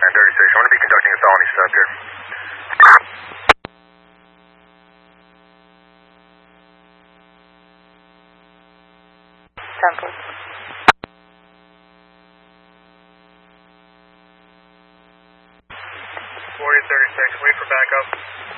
36, I'm going to be conducting a felony stop here. Temple. 4036, wait for backup.